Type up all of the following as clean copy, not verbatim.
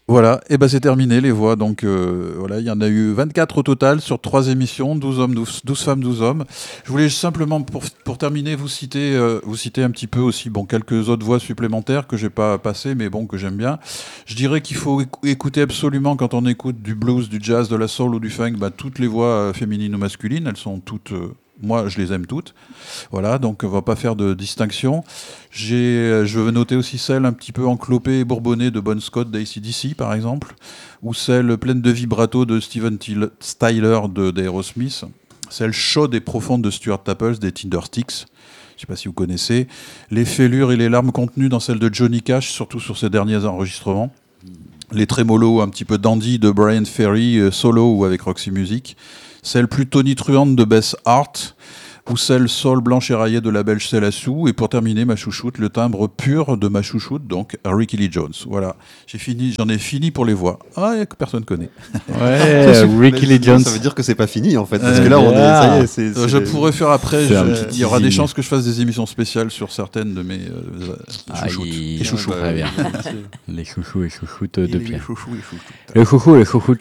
Voilà, et ben c'est terminé les voix. Donc voilà, il y en a eu 24 au total sur 3 émissions, 12 hommes, 12 femmes, 12 hommes. Je voulais simplement pour terminer vous citer un petit peu aussi quelques autres voix supplémentaires que j'ai pas passées mais que j'aime bien. Je dirais qu'il faut écouter absolument quand on écoute du blues, du jazz, de la soul ou du funk, toutes les voix féminines ou masculines, elles sont toutes moi, je les aime toutes. Voilà, donc on va pas faire de distinction. Je veux noter aussi celle un petit peu enclopée et bourbonnée de Bon Scott d'ACDC, par exemple, ou celle pleine de vibrato de Steven Tyler d'Aerosmith, celle chaude et profonde de Stuart Staples des Tindersticks. Je ne sais pas si vous connaissez. Les fêlures et les larmes contenues dans celle de Johnny Cash, surtout sur ses derniers enregistrements. Les trémolos un petit peu dandy de Brian Ferry, solo ou avec Roxy Music. Celle plus tonitruante de Bess Hart, ou celle sol blanche éraillée de la belge Selassou, et pour terminer ma chouchoute, le timbre pur de ma chouchoute, donc Ricky Lee Jones. Voilà, j'en ai fini pour les voix. Ah, que personne connaît. Ouais, Ricky Lee Jones. Ça veut dire que c'est pas fini en fait, parce que là on est, ça y est, je pourrais faire après. Il y aura des chances que je fasse des émissions spéciales sur certaines de mes chouchoutes. Et chouchous. Très bien. Les chouchous et chouchoutes de Pierre. Les chouchous et chouchoutes.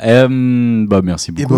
Merci beaucoup.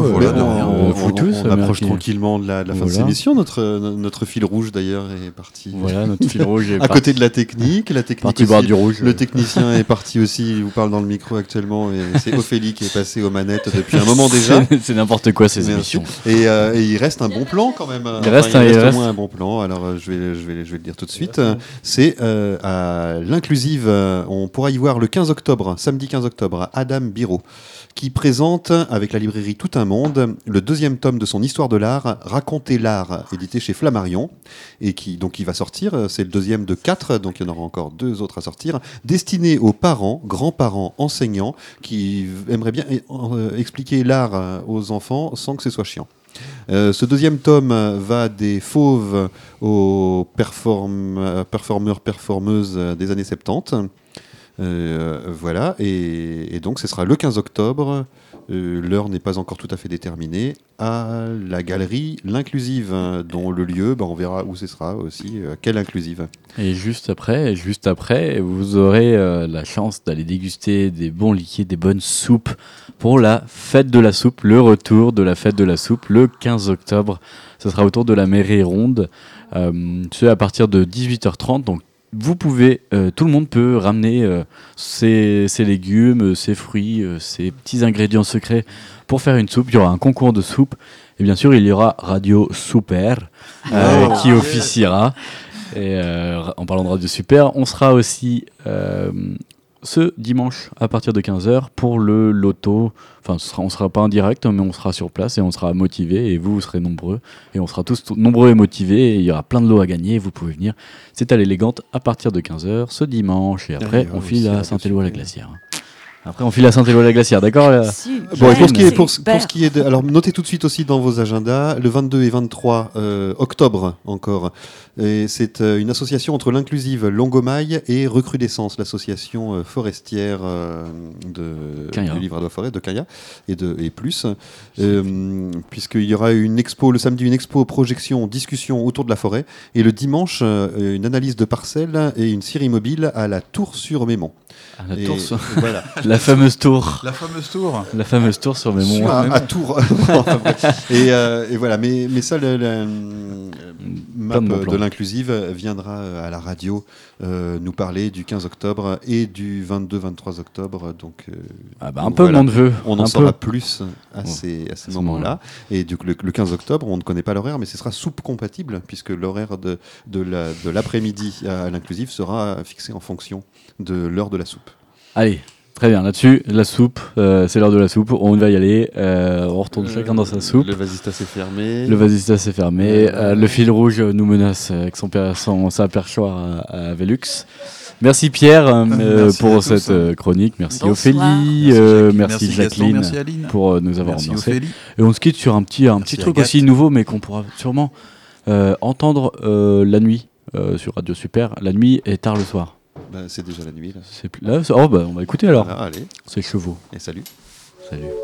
On approche tranquillement de la fin de cette émission. Notre fil rouge d'ailleurs est parti. Voilà, notre fil rouge est à côté de la technique. La technique parti boire du rouge. Le technicien est parti aussi. Il vous parle dans le micro actuellement et c'est Ophélie qui est passée aux manettes depuis un moment déjà. C'est n'importe quoi ces émissions. Et il reste un bon plan quand même. Il reste au moins un bon plan. Alors je vais le dire tout de suite. C'est à l'Inclusive. On pourra y voir le 15 octobre, samedi 15 octobre, à Adam Biro, qui présente avec la librairie Tout un Monde le 2e tome de son Histoire de l'art, Raconter l'art, édité chez Flammarion, et qui va sortir, c'est le 2e de 4, donc il y en aura encore 2 autres à sortir, destiné aux parents, grands-parents, enseignants, qui aimeraient bien expliquer l'art aux enfants sans que ce soit chiant. Ce 2e tome va des fauves aux performeurs-performeuses des années 70. Voilà, et donc ce sera le 15 octobre, l'heure n'est pas encore tout à fait déterminée, à la galerie L'Inclusive, dont le lieu, on verra où ce sera aussi, quelle Inclusive. Et juste après, vous aurez la chance d'aller déguster des bons liquides, des bonnes soupes pour la fête de la soupe, le retour de la fête de la soupe, le 15 octobre, ce sera autour de la mairie ronde, ce à partir de 18h30, donc vous pouvez, tout le monde peut ramener ses légumes, ses fruits, ses petits ingrédients secrets pour faire une soupe. Il y aura un concours de soupe et bien sûr il y aura Radio Super qui officiera. Et en parlant de Radio Super, on sera aussi ce dimanche à partir de 15h pour le loto. Enfin, on sera pas en direct, mais on sera sur place et on sera motivés et vous serez nombreux. Et on sera tous nombreux et motivés et il y aura plein de lots à gagner et vous pouvez venir. C'est à l'Élégante à partir de 15h ce dimanche. Et après, on file à Saint-Éloi-la-Glacière. Après, on file à Saint-Éloi-la-Glacière, d'accord Bon, et pour ce qui est de... Alors, notez tout de suite aussi dans vos agendas, le 22 et 23 octobre encore. Et c'est une association entre l'Inclusive Longomaille et Recrudescence, l'association forestière du livre à la forêt de Caya et plus. Puisqu'il y aura une expo, le samedi, une expo projection, discussion autour de la forêt. Et le dimanche, une analyse de parcelles et une scierie mobile à la Tour-sur-Mémont. Voilà. La fameuse tour. La fameuse tour. La fameuse tour sur Mémont. À Tours. et voilà, mais ça, le map de l'Inclusive viendra à la radio nous parler du 15 octobre et du 22-23 octobre. Donc, un peu mon neveu. On en saura plus à ces moments-là. Et du coup, le 15 octobre, on ne connaît pas l'horaire, mais ce sera soupe compatible, puisque l'horaire de l'après-midi à l'Inclusive sera fixé en fonction de l'heure de la soupe. Allez, très bien. Là-dessus, la soupe, c'est l'heure de la soupe. On va y aller. On retourne chacun dans sa soupe. Le vasista s'est fermé. Le fil rouge nous menace avec sa perchoir à Velux. Merci Pierre pour cette chronique. Merci Bonsoir. Ophélie. Merci Jacqueline pour nous avoir ambiancé. Et on se quitte sur un petit truc aussi nouveau, mais qu'on pourra sûrement entendre la nuit sur Radio Super. La nuit et tard le soir. C'est déjà la nuit là. On va écouter alors. Allez. C'est Chevaux. Et salut. Salut.